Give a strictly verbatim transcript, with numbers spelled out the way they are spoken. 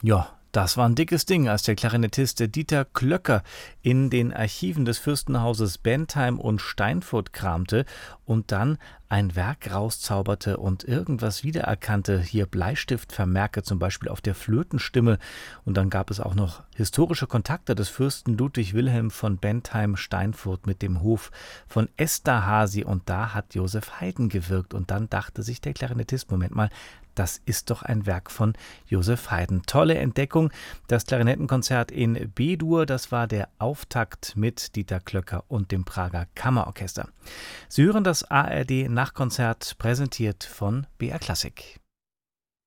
Ja, das war ein dickes Ding, als der Klarinettist Dieter Klöcker in den Archiven des Fürstenhauses Bentheim und Steinfurt kramte und dann ein Werk rauszauberte und irgendwas wiedererkannte. Hier Bleistiftvermerke zum Beispiel auf der Flötenstimme. Und dann gab es auch noch historische Kontakte des Fürsten Ludwig Wilhelm von Bentheim-Steinfurt mit dem Hof von Esterházy. Und da hat Joseph Haydn gewirkt. Und dann dachte sich der Klarinettist, Moment mal, das ist doch ein Werk von Joseph Haydn. Tolle Entdeckung. Das Klarinettenkonzert in B-Dur, das war der Auftakt mit Dieter Klöcker und dem Prager Kammerorchester. Sie hören das A R D Nachtkonzert, präsentiert von B R Klassik.